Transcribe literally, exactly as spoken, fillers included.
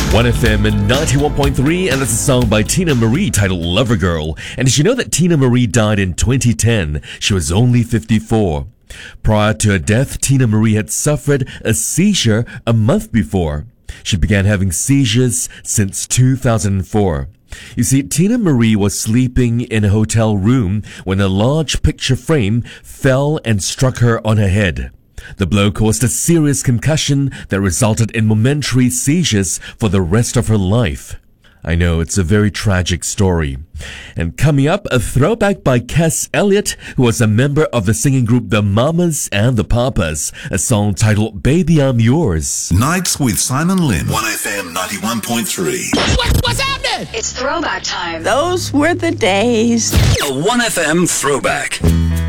one F M ninety-one point three, and that's a song by Tina Marie titled Lover Girl. And did you know that Tina Marie died in twenty ten? She was only fifty-four. Prior to her death, Tina Marie had suffered a seizure a month before. She began having seizures since two thousand four. You see, Tina Marie was sleeping in a hotel room when a large picture frame fell and struck her on her head. The blow caused a serious concussion that resulted in momentary seizures for the rest of her life. I know, it's a very tragic story. And coming up, a throwback by Cass Elliot, who was a member of the singing group The Mamas and the Papas, a song titled Baby I'm Yours. Nights with Simon Lynn. one F M ninety-one point three. What, what's happening? It's throwback time. Those were the days. A one F M throwback.